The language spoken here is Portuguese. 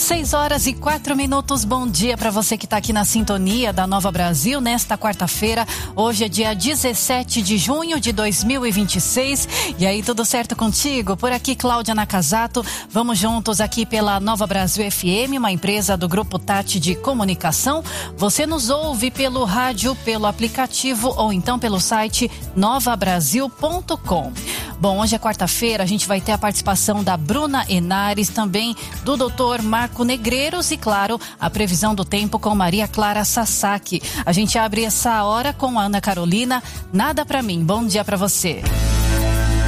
6h04. Bom dia para você que está aqui na sintonia da Nova Brasil nesta quarta-feira. Hoje é dia 17 de junho de 2026. E aí, tudo certo contigo? Por aqui, Cláudia Nakazato. Vamos juntos aqui pela Nova Brasil FM, uma empresa do Grupo Tati de Comunicação. Você nos ouve pelo rádio, pelo aplicativo ou então pelo site novabrasil.com. Bom, hoje é quarta-feira, a gente vai ter a participação da Bruna Henares, também do Dr. Marco Negreiros e, claro, a previsão do tempo com Maria Clara Sasaki. A gente abre essa hora com a Ana Carolina. Nada pra mim. Bom dia pra você.